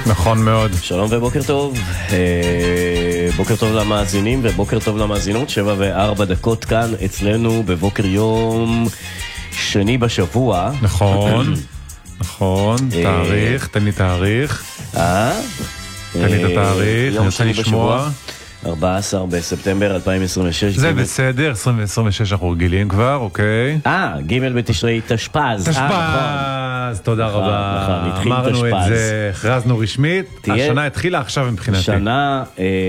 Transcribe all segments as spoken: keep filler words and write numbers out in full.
נכון מאוד. שלום ובוקר טוב, בוקר טוב למאזינים ובוקר טוב למאזינות, שבע וארבע דקות כאן אצלנו בבוקר יום שני בשבוע. נכון, נכון, תאריך, תן לי תאריך. אה? תן לי את התאריך, אני רוצה לשמוע. ארבעה עשר בספטמבר אלפיים עשרים ושש. זה בסדר, עשרים ועשרים ושש אנחנו רגילים כבר, אוקיי. אה, ג' בתשרי תשפ"ז. תשפ"ז, תודה רבה. אמרנו את זה, הכרזנו רשמית, השנה התחילה עכשיו מבחינתי. שנה,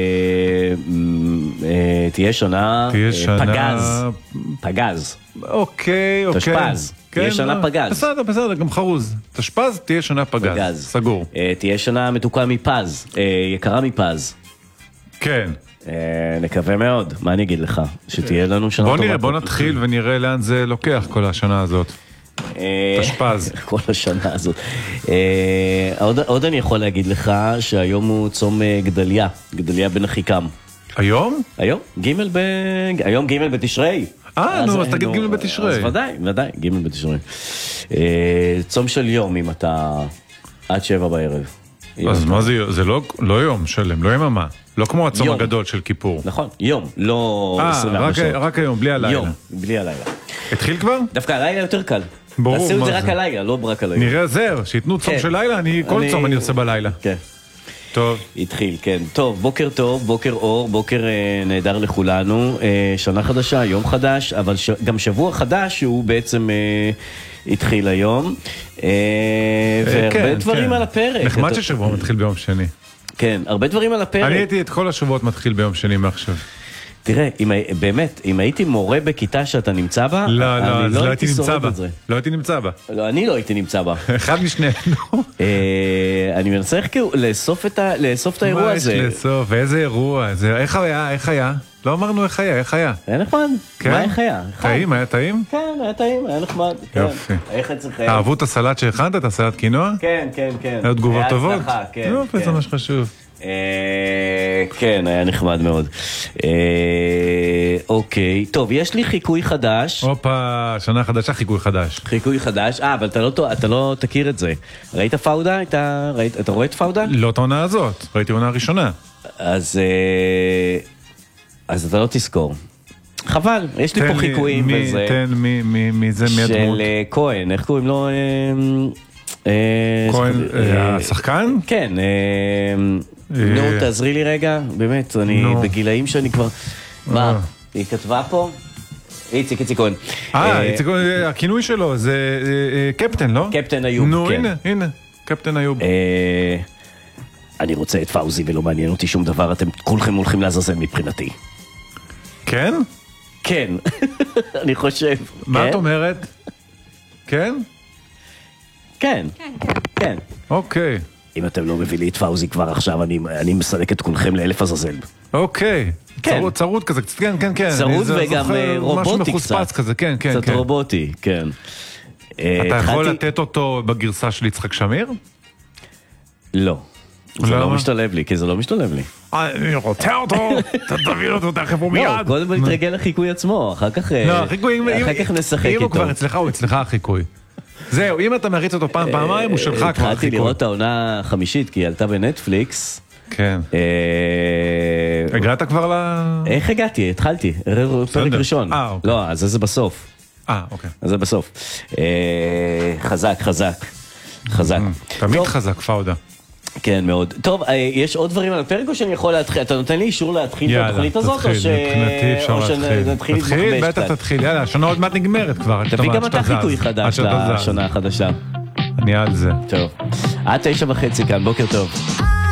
תהיה שנה פגז. פגז. אוקיי, אוקיי. תשפ"ז. תהיה שנה פגז. בסדר, בסדר, גם חרוז. תשפ"ז תהיה שנה פגז. סגור. תהיה שנה מתוקה מפז, יקרה מפז. כן. נקווה מאוד, מה אני אגיד לך? שתהיה לנו שנה טובה. בוא נראה, בוא נתחיל ונראה לאן זה לוקח כל השנה הזאת. תשפ"ז. כל השנה הזאת. עוד אני יכול להגיד לך שהיום הוא צום גדליה, גדליה בן אחיקם. היום? היום, ג' ב... היום ג' בתשרי. אה, נו, אז תגיד ג' בתשרי. אז ודאי, ודאי, ג' בתשרי. צום של יום אם אתה עד שבע בערב. אז מה זה, זה לא יום שלם, לא יממה. לא כמו הצום הגדול של כיפור. נכון, יום, לא עשרים וארבע שעות. רק היום, בלי הלילה. יום, בלי הלילה. התחיל כבר? דווקא הלילה יותר קל. ברור. תעשו את זה רק הלילה, לא רק הלילה. נראה זר, שיתנו צום של לילה, כל צום אני עושה בלילה. כן. טוב. התחיל, כן. טוב, בוקר טוב, בוקר אור, בוקר נהדר לכולנו. שנה חדשה, יום חדש, אבל גם שבוע חדש שהוא בעצם התחיל היום. והרבה דברים על הפרק. נחמד ששבוע מתחיל ביום שני. כן, הרבה דברים על הפרק. אני הייתי את כל השבועות מתחיל ביום שני מעכשיו. תראה, באמת, אם הייתי מורה בכיתה שאתה נמצא בה, לא, לא, אז לא הייתי נמצא בה. לא הייתי נמצא בה. לא, אני לא הייתי נמצא בה. אחד משנינו. אני מנסה איך כאילו לאסוף את האירוע הזה. מה יש לאסוף? איזה אירוע? איך היה? איך היה? לא אמרנו איך היה, איך היה? היה נחמד. מה איך היה? טעים? היה טעים? כן, היה טעים, היה נחמד. יופי. איך אצלכם? אהבו את הסלט שהכנת, את הסלט קינוע? כן, כן, כן. היו תגובות טובות? היה הצלחה, כן. יופי, זה מה שחשוב. כן, היה נחמד מאוד. אוקיי, טוב, יש לי חיקוי חדש. הופה, שנה חדשה, חיקוי חדש. חיקוי חדש, אה, אבל אתה לא תכיר את זה. ראית פאודה? אתה רואה את פאודה? לא את העונה הזאת, ראיתי עונה ראשונה. אז אז אתה לא תזכור. חבל, יש לי פה חיקויים. תן מי זה, מי הדמות? של כהן, איך קוראים לו? כהן, השחקן? כן, נו, תעזרי לי רגע, באמת, אני בגילאים שאני כבר... מה, היא כתבה פה? איציק, איציק כהן. אה, איציק כהן, הכינוי שלו זה קפטן, לא? קפטן איוב, כן. נו, הנה, הנה, קפטן איוב. אני רוצה את פאוזי ולא מעניין אותי שום דבר, אתם כולכם הולכים לעזאזל מבחינתי. כן? כן, אני חושב. מה את אומרת? כן? כן, כן. אוקיי. אם אתם לא מביא לי את פאוזי כבר עכשיו, אני מסלק את כולכם לאלף עזאזל. אוקיי. צרות כזה, כן, כן, כן. צרות וגם רובוטי קצת. כזה, כן, כן, כן. קצת רובוטי, כן. אתה יכול לתת אותו בגרסה של יצחק שמיר? לא. זה לא משתלב לי, כי זה לא משתלב לי. אני רוצה אותו, תביא אותו תכף ומיד. לא, קודם נתרגל לחיקוי עצמו, אחר כך נשחק איתו. אם הוא כבר אצלך, הוא אצלך החיקוי. זהו, אם אתה מריץ אותו פעם, פעמיים, הוא שלך כבר החיקוי. התחלתי לראות את העונה החמישית, כי היא עלתה בנטפליקס. כן. הגעת כבר ל... איך הגעתי? התחלתי, פרק ראשון. לא, אז זה בסוף. אה, אוקיי. אז זה בסוף. חזק, חזק. חזק. תמיד חזק, פאודה. כן, מאוד. טוב, יש עוד דברים על הפרק או שאני יכול להתחיל? אתה נותן לי אישור להתחיל את התוכנית הזאת? יאללה, תתחיל, מבחינתי אפשר להתחיל. תתחיל, בטח תתחיל, יאללה, השנה עוד מעט נגמרת כבר. תביא גם אתה חיקוי חדש לשנה החדשה. אני על זה. טוב. עד תשע וחצי כאן, בוקר טוב.